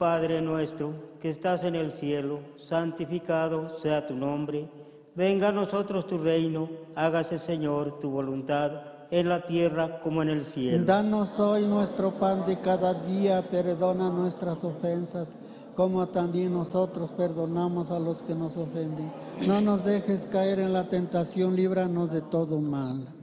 Padre nuestro, que estás en el cielo, santificado sea tu nombre. Venga a nosotros tu reino, hágase, Señor, tu voluntad, en la tierra como en el cielo. Danos hoy nuestro pan de cada día, perdona nuestras ofensas, como también nosotros perdonamos a los que nos ofenden. No nos dejes caer en la tentación, líbranos de todo mal.